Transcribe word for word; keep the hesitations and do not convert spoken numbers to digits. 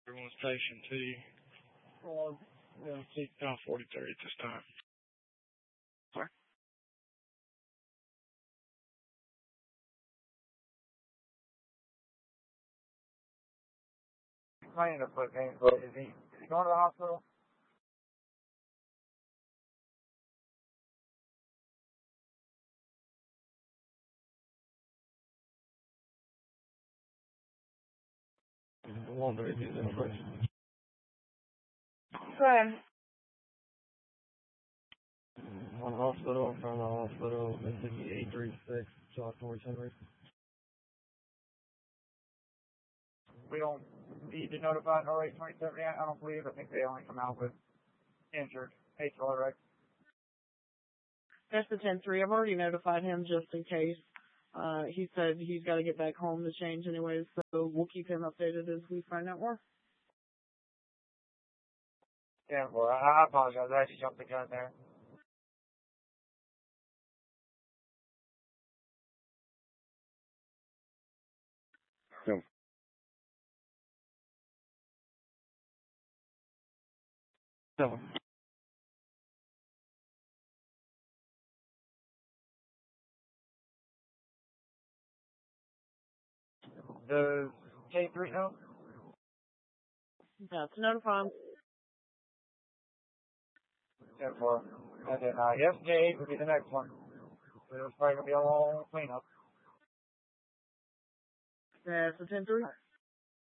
Everyone's patient too. Well, yeah, see, now forty-three at this time. Sorry? I end up putting but is he, is he going to the hospital? Won't do it, he's in the place. Go ahead. On hospital, from the hospital, Mississippi eight three six, South Forest Henry. We don't need to notify no eight twenty-seven yet, I don't believe. I think they only come out with injured. H L R, right? That's the ten three. I've already notified him just in case. Uh, he said he's got to get back home to change anyways, so we'll keep him updated as we find out more. Yeah, well, I apologize. I actually jumped the gun there. No. So, the K three no? Yeah, to notify him. ten four. And then, uh, yes, J eight would be the next one. So it's probably going to be a long cleanup. That's the ten three.